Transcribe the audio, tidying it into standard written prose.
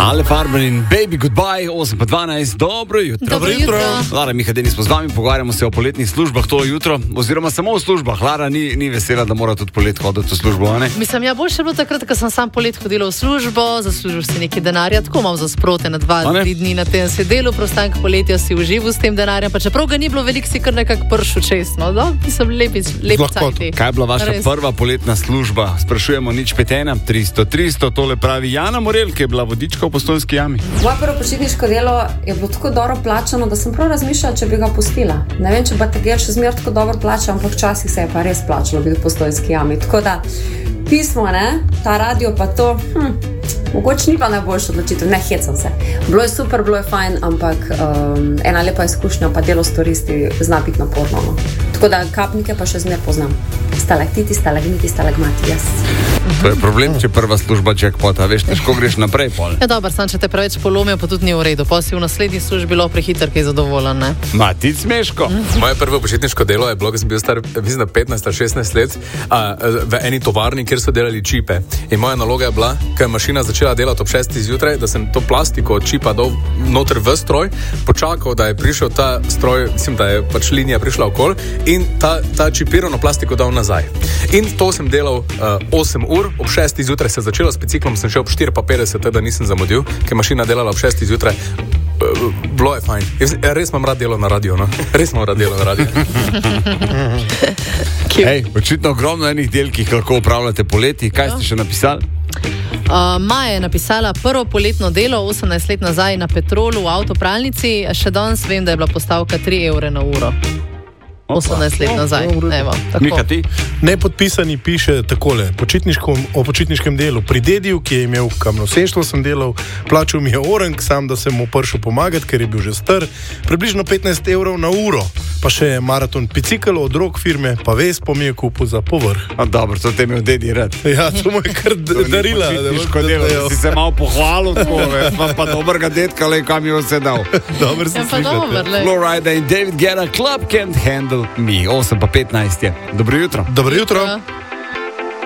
Ale Farber in Baby Goodbye, 8:12, dobro jutro. Dobro jutro. Lara Mihadeni smo z vami, pogovarjamo se o poletnih službah to jutro, oziroma samo o službah. Lara ni vesela, da mora tudi polet hoditi v službo, ne? Mislim, ja, boljše je bilo takrat, ko sem sam polet hodila v službo, zaslužil si nekaj denarja, tako imam za sprote na 2-3 dni na tem si delu, prostank poletja si užival s tem denarjem, pa čeprav ga ni bilo veliko, si kar nekako pršel čestno, no? Nisem lepi cajti. Kaj je bila vaša prva poletna služba? Sprašujemo nič petena, 300, tole pravi Jana Morel, ki je bila vodička v Postojnski jami. Moje prvo počitniško delo je bilo tako dobro plačano, da sem prav razmišljala, če bi ga pustila. Ne vem, če bategel še zmer tako dobro plača, ampak včasih se je pa res plačalo biti v Postojnski jami. Tako da pismo, ta radio pa to, mogoče ni pa najboljša odločitev, ne hecam se. Bilo je super, bilo je fajn, ampak ena lepa izkušnja, pa delo s turisti zna biti naporno. No. Tako da kapnike pa še zmer poznam. Stalaktiti, stalagniti, stalagmati, jaz. To je problem, če prva služba jackpota, veš, težko greš naprej pol. Ja, dobro, sam, če te preveč polomijo, pa tudi ni v redu. Pa si v naslednji službi bilo prehiter, ki je zadovoljen, ne? Matic Smeško. Moje prvo počitniško delo je bilo, ko sem bil star, mislim, 15 ali 16 let, v eni tovarni, kjer so delali čipe. In moja naloga je bila, ko je mašina začela delati ob 6 zjutraj, da sem to plastiko od čipa dal noter v stroj, počakal, da je prišel ta stroj, mislim, da je pač linija prišla okoli in ta čipirano plastiko dal nazaj. In to sem delal 8 ur, ob 6 zjutraj se je začelo s biciklom, sem šel ob 4:50, da nisem zamudil, ker mašina delala ob 6 zjutraj. Bilo je fajn. Res imam rad delo na radio, no? Res imam rad delo na radio. Hej, očitno ogromno enih del, ki jih lahko upravljate poleti. Kaj ste še napisali? Maja je napisala prvo poletno delo 18 let nazaj na Petrolu v avtopralnici. Še danes vem, da je bila postavka 3 evre na uro. 18 let nazaj. Evo, Mika, ti? Nepodpisani piše takole, o počitniškem delu. Pri dediju, ki je imel kamnoseštvo, sem delal, plačal mi je orang, sam da sem mu prišel pomagati, ker je bil že star, približno 15 evrov na uro. Pa še maraton bicikl od rok firme, pa Vespo mi je kupil za povrh. Dobro, to te imel dedi rad. Ja, to mu je kar darila. Počitniško delo, si se malo pohvalil, pa dobrega detka, le kam je vse dal. Dobar si slišati. Florida in David Guetta, Club Can't Handle Me, 8:15 je. Dobro jutro. Dobro jutro.